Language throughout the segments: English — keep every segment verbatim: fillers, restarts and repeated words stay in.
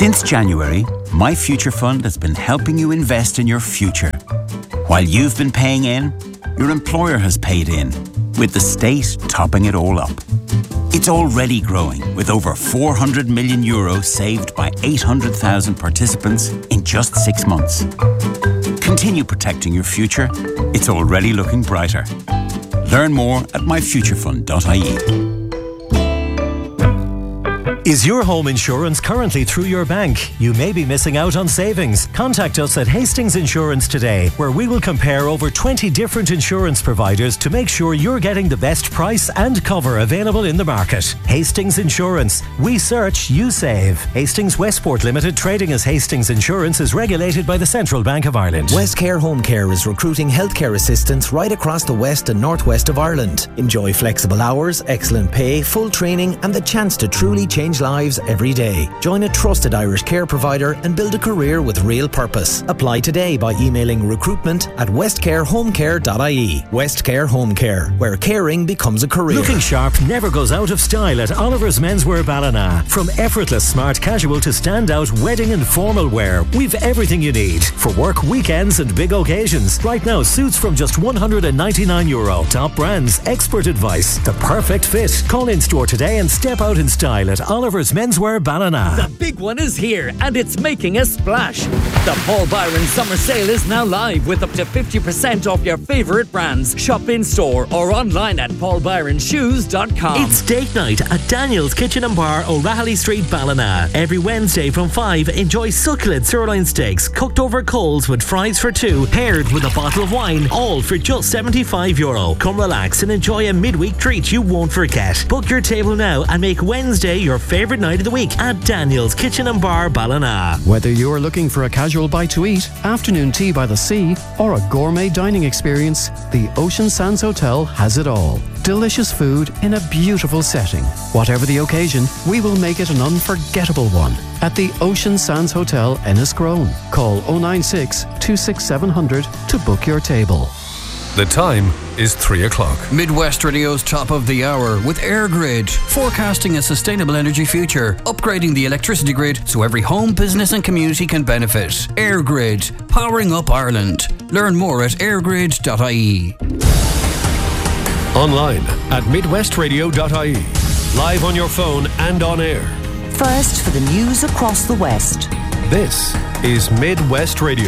Since January, My Future Fund has been helping you invest in your future. While you've been paying in, your employer has paid in, with the state topping it all up. It's already growing, with over four hundred million euros saved by eight hundred thousand participants in just six months. Continue protecting your future. It's already looking brighter. Learn more at my future fund dot I E. Is your home insurance currently through your bank? You may be missing out on savings. Contact us at Hastings Insurance today, where we will compare over twenty different insurance providers to make sure you're getting the best price and cover available in the market. Hastings Insurance. We search, you save. Hastings Westport Limited, trading as Hastings Insurance, is regulated by the Central Bank of Ireland. Westcare Home Care is recruiting healthcare assistants right across the west and northwest of Ireland. Enjoy flexible hours, excellent pay, full training and the chance to truly change lives every day. Join a trusted Irish care provider and build a career with real purpose. Apply today by emailing recruitment at westcare home care dot I E. Westcare Home Care, where caring becomes a career. Looking sharp never goes out of style at Oliver's Menswear Ballina. From effortless smart casual to standout wedding and formal wear, we've everything you need for work, weekends and big occasions. Right now, suits from just one hundred ninety-nine euro. Top brands, expert advice, the perfect fit. Call in store today and step out in style at Oliver's Menswear Ballina. The big one is here and it's making a splash. The Paul Byron Summer Sale is now live with up to fifty percent off your favourite brands. Shop in store or online at paul byron shoes dot com. It's date night at Daniel's Kitchen and Bar, O'Rahilly Street, Ballina. Every Wednesday from five, enjoy succulent sirloin steaks cooked over coals with fries for two, paired with a bottle of wine, all for just seventy-five euro. Come relax and enjoy a midweek treat you won't forget. Book your table now and make Wednesday your favourite night of the week at Daniel's Kitchen and Bar, Ballina. Whether you're looking for a casual bite to eat, afternoon tea by the sea, or a gourmet dining experience, the Ocean Sands Hotel has it all. Delicious food in a beautiful setting. Whatever the occasion, we will make it an unforgettable one at the Ocean Sands Hotel, Enniscrone. Call oh nine six, two six seven zero zero to book your table. The time is three o'clock. Midwest Radio's top of the hour with EirGrid, forecasting a sustainable energy future, upgrading the electricity grid so every home, business and community can benefit. EirGrid, powering up Ireland. Learn more at air grid dot I E. Online at midwest radio dot I E. Live on your phone and on air. First for the news across the West. This is Midwest Radio.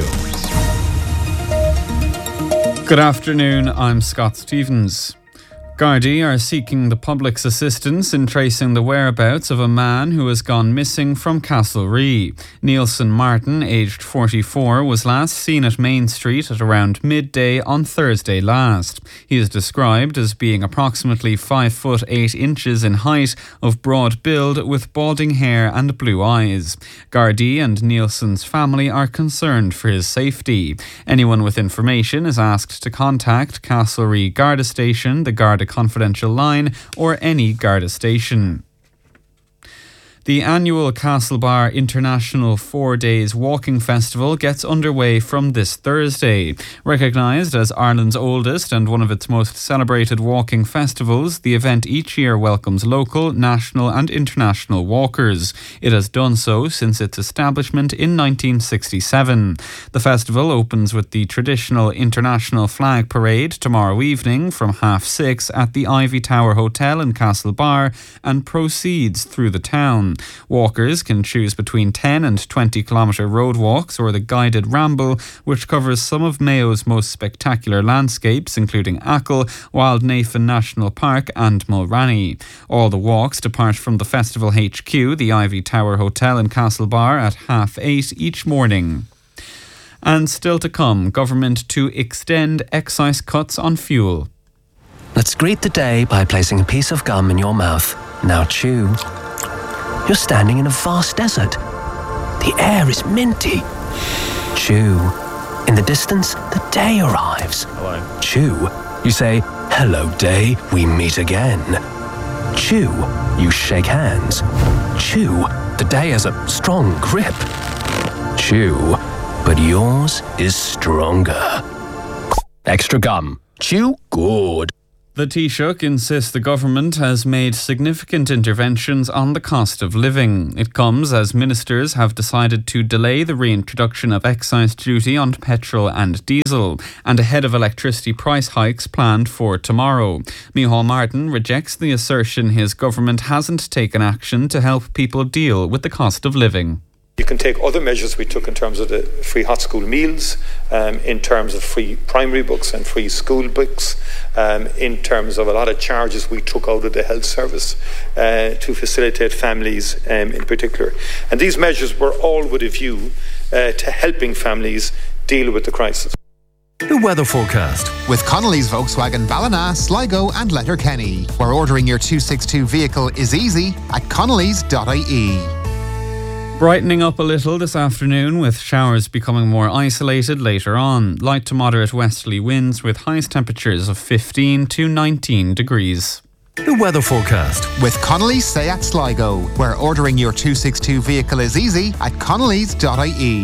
Good afternoon, I'm Scott Stevens. Gardaí are seeking the public's assistance in tracing the whereabouts of a man who has gone missing from Castlerea. Nielsen Martin, aged forty-four, was last seen at Main Street at around midday on Thursday last. He is described as being approximately five foot eight inches in height, of broad build, with balding hair and blue eyes. Gardaí and Nielsen's family are concerned for his safety. Anyone with information is asked to contact Castlerea Garda Station, the Garda Confidential line, or any Garda station. The annual Castlebar International Four Days Walking Festival gets underway from this Thursday. Recognised as Ireland's oldest and one of its most celebrated walking festivals, the event each year welcomes local, national and international walkers. It has done so since its establishment in nineteen sixty-seven. The festival opens with the traditional International Flag Parade tomorrow evening from half six at the Ivy Tower Hotel in Castlebar and proceeds through the town. Walkers can choose between ten and twenty kilometre road walks or the guided ramble, which covers some of Mayo's most spectacular landscapes, including Achill, Wildnafen National Park and Mulranny. All the walks depart from the festival H Q, the Ivy Tower Hotel in Castlebar, at half eight each morning. And still to come, government to extend excise cuts on fuel. Let's greet the day by placing a piece of gum in your mouth. Now chew. You're standing in a vast desert. The air is minty. Chew. In the distance, the day arrives. Hello. Chew. You say, hello day, we meet again. Chew. You shake hands. Chew. The day has a strong grip. Chew. But yours is stronger. Extra gum. Chew good. The Taoiseach insists the government has made significant interventions on the cost of living. It comes as ministers have decided to delay the reintroduction of excise duty on petrol and diesel, and ahead of electricity price hikes planned for tomorrow. Micheál Martin rejects the assertion his government hasn't taken action to help people deal with the cost of living. You can take other measures we took in terms of the free hot school meals, um, in terms of free primary books and free school books, um, in terms of a lot of charges we took out of the health service uh, to facilitate families um, in particular. And these measures were all with a view uh, to helping families deal with the crisis. The weather forecast with Connolly's Volkswagen Ballina, Sligo and Letterkenny, where ordering your two sixty-two vehicle is easy at connellys dot I E. Brightening up a little this afternoon, with showers becoming more isolated later on. Light to moderate westerly winds with highest temperatures of fifteen to nineteen degrees. The weather forecast with Connolly's Seat Sligo, where ordering your two sixty-two vehicle is easy at connellys dot I E.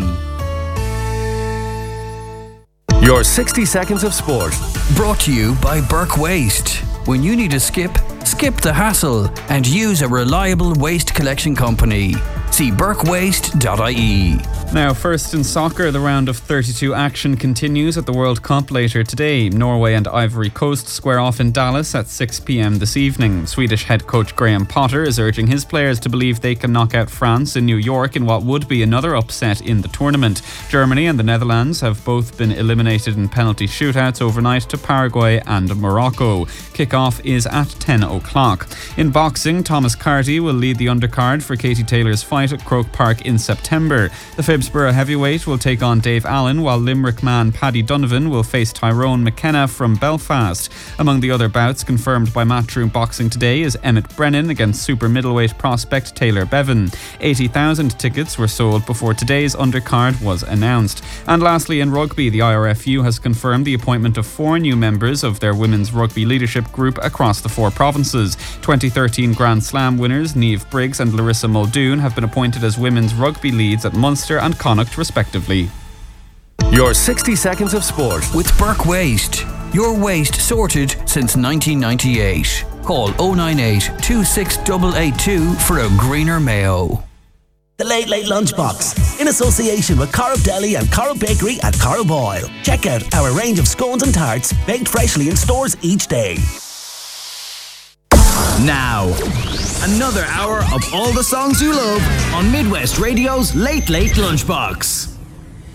Your sixty seconds of sport. Brought to you by Burke Waste. When you need a skip, skip the hassle and use a reliable waste collection company. See burke waste dot I E. Now, first in soccer, the round of thirty-two action continues at the World Cup later today. Norway and Ivory Coast square off in Dallas at six p.m. this evening. Swedish head coach Graham Potter is urging his players to believe they can knock out France in New York in what would be another upset in the tournament. Germany and the Netherlands have both been eliminated in penalty shootouts overnight to Paraguay and Morocco. Kickoff is at ten o'clock. In boxing, Thomas Carty will lead the undercard for Katie Taylor's fight at Croke Park in September. The Phibsborough heavyweight will take on Dave Allen, while Limerick man Paddy Donovan will face Tyrone McKenna from Belfast. Among the other bouts confirmed by Matchroom Boxing today is Emmett Brennan against super middleweight prospect Taylor Bevan. eighty thousand tickets were sold before today's undercard was announced. And lastly, in rugby, the I R F U has confirmed the appointment of four new members of their women's rugby leadership group across the four provinces. twenty thirteen Grand Slam winners Niamh Briggs and Larissa Muldoon have been appointed as women's rugby leads at Munster and Connacht respectively. Your sixty seconds of sport with Burke Waste. Your waste sorted since nineteen ninety-eight. Call oh nine eight, two six eight eight two for a greener Mayo. The Late Late Lunchbox, in association with Corrib Deli and Corrib Bakery at Corrib Oil. Check out our range of scones and tarts baked freshly in stores each day. Now, another hour of all the songs you love on Midwest Radio's Late Late Lunchbox.